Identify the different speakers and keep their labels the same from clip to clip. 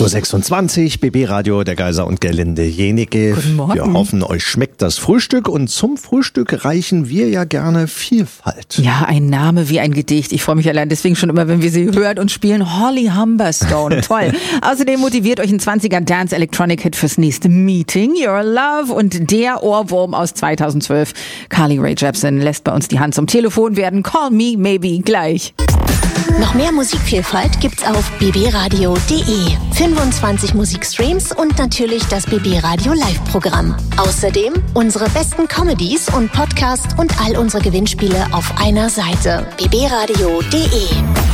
Speaker 1: 8.26 Uhr, BB Radio, der Geiser und Gerlinde Jenike.
Speaker 2: Guten Morgen.
Speaker 1: Wir hoffen, euch schmeckt das Frühstück und zum Frühstück reichen wir ja gerne Vielfalt.
Speaker 2: Ja, ein Name wie ein Gedicht. Ich freue mich allein deswegen schon immer, wenn wir sie hören und spielen. Holly Humberstone, toll. Außerdem motiviert euch ein 20er Dance Electronic Hit fürs nächste Meeting, Your Love, und der Ohrwurm aus 2012. Carly Rae Jepsen lässt bei uns die Hand zum Telefon werden. Call me maybe gleich.
Speaker 3: Noch mehr Musikvielfalt gibt's auf bbradio.de. 25 Musikstreams und natürlich das BB Radio Live-Programm. Außerdem unsere besten Comedies und Podcasts und all unsere Gewinnspiele auf einer Seite. bbradio.de.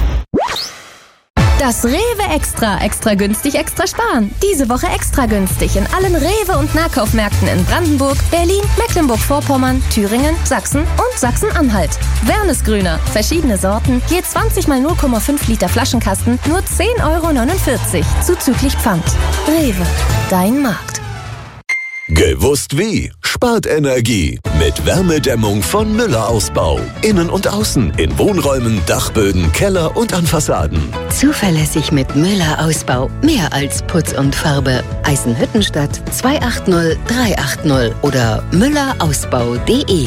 Speaker 4: Das Rewe Extra. Extra günstig, extra sparen. Diese Woche extra günstig in allen Rewe- und Nahkaufmärkten in Brandenburg, Berlin, Mecklenburg-Vorpommern, Thüringen, Sachsen und Sachsen-Anhalt. Wernesgrüner. Verschiedene Sorten. Je 20 mal 0,5 Liter Flaschenkasten. Nur 10,49 €. Zuzüglich Pfand. Rewe. Dein Markt.
Speaker 5: Gewusst wie? Spart Energie mit Wärmedämmung von Müller Ausbau. Innen und außen, in Wohnräumen, Dachböden, Keller und an Fassaden.
Speaker 6: Zuverlässig mit Müller Ausbau. Mehr als Putz und Farbe. Eisenhüttenstadt 280 380 oder müllerausbau.de.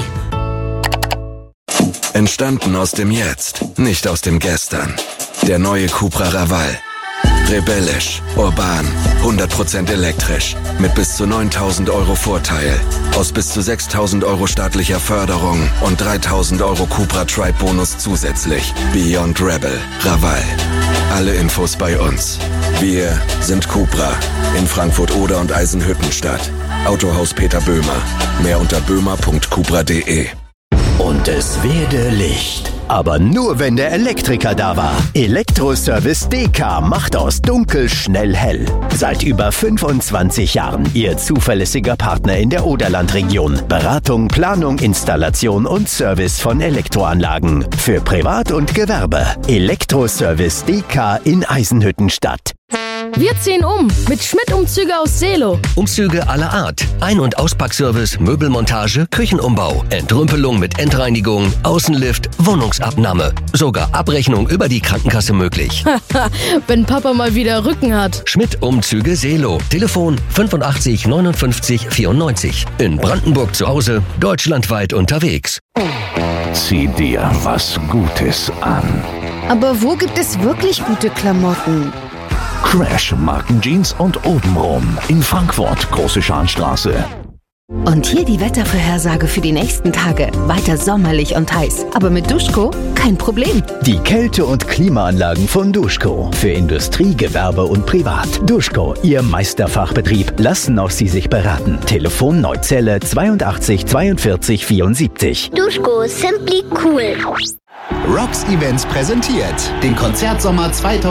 Speaker 7: Entstanden aus dem Jetzt, nicht aus dem Gestern. Der neue Cupra Raval. Rebellisch, urban, 100% elektrisch, mit bis zu 9.000 € Vorteil, aus bis zu 6.000 € staatlicher Förderung und 3.000 € Cupra Tribe Bonus zusätzlich. Beyond Rebel, Raval. Alle Infos bei uns. Wir sind Cupra, in Frankfurt-Oder und Eisenhüttenstadt. Autohaus Peter Böhmer. Mehr unter böhmer.cupra.de.
Speaker 8: Und es werde Licht. Aber nur, wenn der Elektriker da war. Elektroservice DK macht aus dunkel schnell hell. Seit über 25 Jahren Ihr zuverlässiger Partner in der Oderlandregion. Beratung, Planung, Installation und Service von Elektroanlagen. Für Privat und Gewerbe. Elektroservice DK in Eisenhüttenstadt.
Speaker 9: Wir ziehen um mit Schmidt-Umzüge aus Seelow.
Speaker 10: Umzüge aller Art. Ein- und Auspackservice, Möbelmontage, Küchenumbau, Entrümpelung mit Endreinigung, Außenlift, Wohnungsabnahme. Sogar Abrechnung über die Krankenkasse möglich.
Speaker 9: Wenn Papa mal wieder Rücken hat.
Speaker 10: Schmidt-Umzüge Seelow. Telefon 85 59 94. In Brandenburg zu Hause, deutschlandweit unterwegs.
Speaker 11: Zieh dir was Gutes an.
Speaker 12: Aber wo gibt es wirklich gute Klamotten?
Speaker 11: Crash Markenjeans und obenrum in Frankfurt, Große Scharnstraße.
Speaker 6: Und hier die Wettervorhersage für die nächsten Tage. Weiter sommerlich und heiß. Aber mit Duschko kein Problem.
Speaker 8: Die Kälte- und Klimaanlagen von Duschko. Für Industrie, Gewerbe und Privat. Duschko, Ihr Meisterfachbetrieb. Lassen auch Sie sich beraten. Telefon Neuzelle 82 42 74.
Speaker 3: Duschko, simply cool.
Speaker 13: Rocks Events präsentiert den Konzertsommer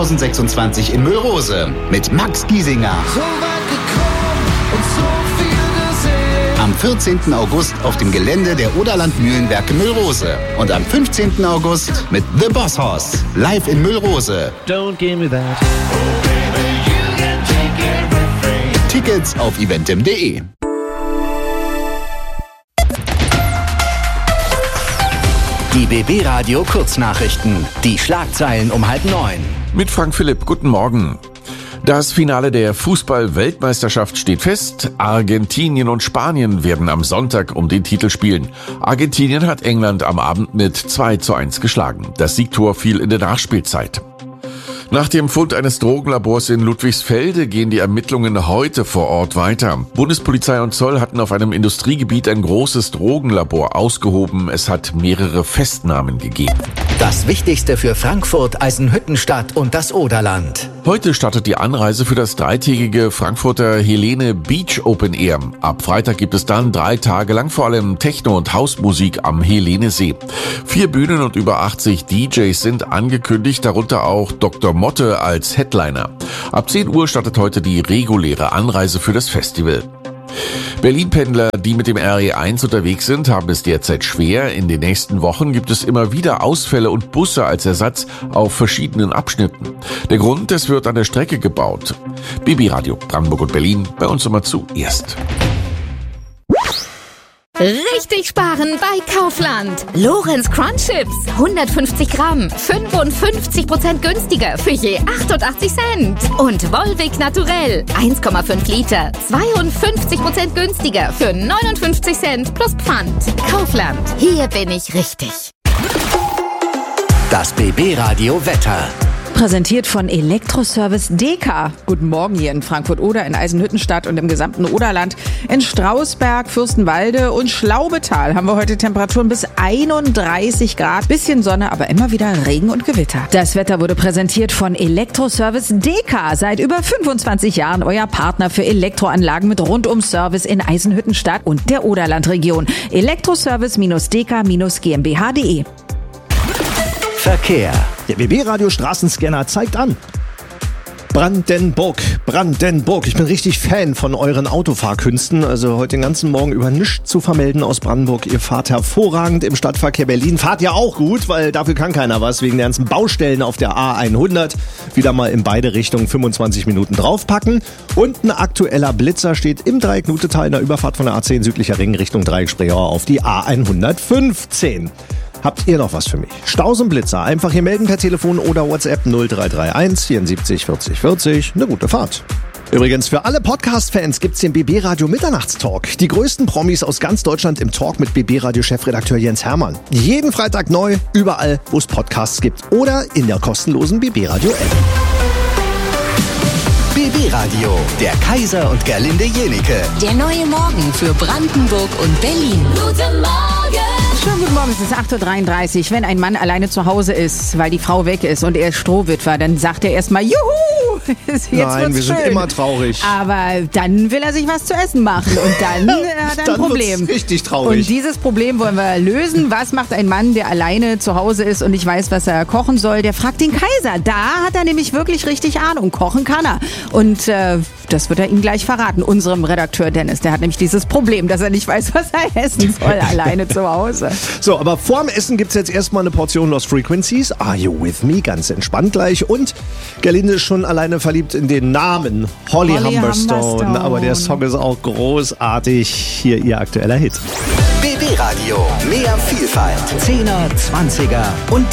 Speaker 13: 2026 in Müllrose mit Max Giesinger.
Speaker 14: So weit gekommen und so viel gesehen.
Speaker 13: Am 14. August auf dem Gelände der Oderland Mühlenwerke Müllrose. Und am 15. August mit The Boss Hoss live in Müllrose.
Speaker 15: Don't give me that.
Speaker 14: Oh baby, you can take everything.
Speaker 13: Tickets auf eventim.de.
Speaker 16: Die BB Radio Kurznachrichten. Die Schlagzeilen um 8:30.
Speaker 17: Mit Frank Philipp, guten Morgen. Das Finale der Fußball-Weltmeisterschaft steht fest. Argentinien und Spanien werden am Sonntag um den Titel spielen. Argentinien hat England am Abend mit 2:1 geschlagen. Das Siegtor fiel in der Nachspielzeit. Nach dem Fund eines Drogenlabors in Ludwigsfelde gehen die Ermittlungen heute vor Ort weiter. Bundespolizei und Zoll hatten auf einem Industriegebiet ein großes Drogenlabor ausgehoben. Es hat mehrere Festnahmen gegeben.
Speaker 16: Das Wichtigste für Frankfurt, Eisenhüttenstadt und das Oderland.
Speaker 17: Heute startet die Anreise für das dreitägige Frankfurter Helene Beach Open Air. Ab Freitag gibt es dann 3 Tage lang vor allem Techno- und Hausmusik am Helenesee. 4 Bühnen und über 80 DJs sind angekündigt, darunter auch Dr. Motte als Headliner. Ab 10 Uhr startet heute die reguläre Anreise für das Festival. Berlin-Pendler, die mit dem RE1 unterwegs sind, haben es derzeit schwer. In den nächsten Wochen gibt es immer wieder Ausfälle und Busse als Ersatz auf verschiedenen Abschnitten. Der Grund, es wird an der Strecke gebaut. BB Radio, Brandenburg und Berlin, bei uns immer zuerst.
Speaker 15: Richtig sparen bei Kaufland. Lorenz Crunch Chips, 150 Gramm, 55% günstiger für je 88 Cent. Und Volvic Naturell, 1,5 Liter, 52% günstiger für 59 Cent plus Pfand. Kaufland, hier bin ich richtig.
Speaker 16: Das BB Radio Wetter.
Speaker 2: Präsentiert von Elektroservice DK. Guten Morgen hier in Frankfurt-Oder, in Eisenhüttenstadt und im gesamten Oderland. In Strausberg, Fürstenwalde und Schlaubetal haben wir heute Temperaturen bis 31 Grad. Bisschen Sonne, aber immer wieder Regen und Gewitter. Das Wetter wurde präsentiert von Elektroservice DK. Seit über 25 Jahren euer Partner für Elektroanlagen mit Rundum-Service in Eisenhüttenstadt und der Oderlandregion. Elektroservice-DK-GmbH.de.
Speaker 16: Verkehr.
Speaker 1: Der BB-Radio Straßenscanner zeigt an. Brandenburg. Ich bin richtig Fan von euren Autofahrkünsten. Also heute den ganzen Morgen über nichts zu vermelden aus Brandenburg. Ihr fahrt hervorragend im Stadtverkehr Berlin. Fahrt ja auch gut, weil dafür kann keiner was. Wegen der ganzen Baustellen auf der A100. Wieder mal in beide Richtungen 25 Minuten draufpacken. Und ein aktueller Blitzer steht im Dreieck-Nutetal in der Überfahrt von der A10 südlicher Ring Richtung Dreieck-Spreeauer auf die A115. Habt ihr noch was für mich? Staus und Blitzer. Einfach hier melden per Telefon oder WhatsApp 0331 74 40 40. Eine gute Fahrt. Übrigens, für alle Podcast-Fans gibt's den BB-Radio Mitternachtstalk. Die größten Promis aus ganz Deutschland im Talk mit BB-Radio-Chefredakteur Jens Hermann. Jeden Freitag neu, überall, wo es Podcasts gibt. Oder in der kostenlosen BB-Radio-App.
Speaker 16: BB Radio, der Kaiser und Gerlinde Jenike.
Speaker 3: Der neue Morgen für Brandenburg und Berlin.
Speaker 15: Guten Morgen!
Speaker 2: Schönen guten Morgen, es ist 8.33 Uhr. Wenn ein Mann alleine zu Hause ist, weil die Frau weg ist und er ist Strohwitwer, dann sagt er erstmal, juhu, jetzt
Speaker 1: Nein, wir
Speaker 2: schön.
Speaker 1: sind immer traurig.
Speaker 2: Aber dann will er sich was zu essen machen und dann hat er ein Problem.
Speaker 1: Wird's richtig traurig.
Speaker 2: Und dieses Problem wollen wir lösen. Was macht ein Mann, der alleine zu Hause ist und nicht weiß, was er kochen soll? Der fragt den Kaiser. Da hat er nämlich wirklich richtig Ahnung. Kochen kann er. Und das wird er ihm gleich verraten, unserem Redakteur Dennis. Der hat nämlich dieses Problem, dass er nicht weiß, was er essen soll, alleine zu Hause.
Speaker 1: So, aber vorm Essen gibt's jetzt erstmal eine Portion Lost Frequencies. Are you with me? Ganz entspannt gleich. Und Gerlinde ist schon alleine verliebt in den Namen Holly Humberstone. Aber der Song ist auch großartig. Hier ihr aktueller Hit.
Speaker 16: BB Radio, mehr Vielfalt. 10er, 20er und